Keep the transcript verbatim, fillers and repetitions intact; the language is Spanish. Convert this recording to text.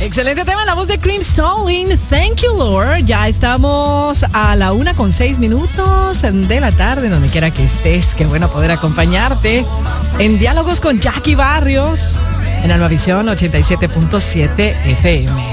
Excelente tema, la voz de Cream Stalling. Thank you, Lord. Ya estamos a la una con seis minutos de la tarde, donde quiera que estés. Qué bueno poder acompañarte en Diálogos con Jackie Barrios en Almavisión ochenta y siete punto siete F M.